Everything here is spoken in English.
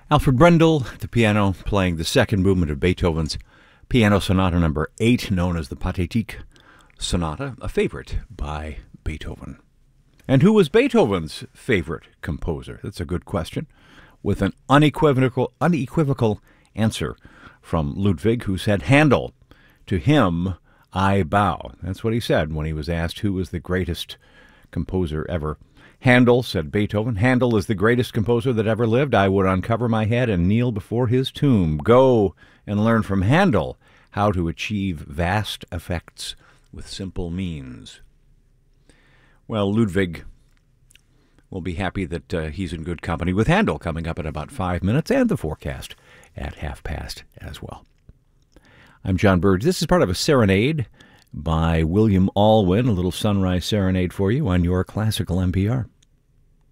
Alfred Brendel at the piano, playing the second movement of Beethoven's Piano Sonata number 8, known as the Pathetique Sonata, a favorite by Beethoven. And who was Beethoven's favorite composer? That's a good question, with an unequivocal answer from Ludwig, who said, Handel. To him, I bow. That's what he said when he was asked who was the greatest composer ever. Handel, said Beethoven. Handel is the greatest composer that ever lived. I would uncover my head and kneel before his tomb. Go and learn from Handel how to achieve vast effects with simple means. Well, Ludwig will be happy that he's in good company with Handel coming up in about 5 minutes, and the forecast at 5:30 as well. I'm John Burge. This is part of a serenade by William Alwyn, a little sunrise serenade for you on your classical NPR.